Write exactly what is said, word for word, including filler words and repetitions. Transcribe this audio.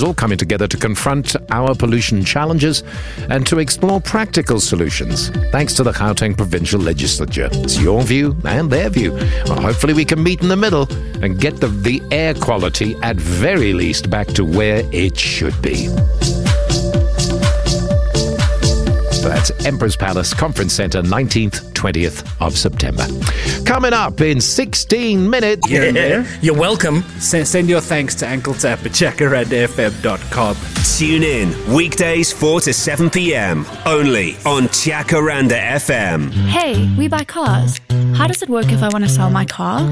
all coming together to confront our pollution challenges and to explore practical solutions. Thanks to the Gauteng Provincial Legislature. It's your view and their view. Well, hopefully we can meet in the middle and get the, the air quality at very least back to where it should be. So that's Emperor's Palace Conference Centre, nineteenth, twentieth of September. Coming up in sixteen minutes. Yeah, you're welcome. S- send your thanks to Uncle Tap at jacaranda f m dot com. Tune in weekdays four to seven p.m. only on Jacaranda F M. Hey, we buy cars. How does it work if I want to sell my car?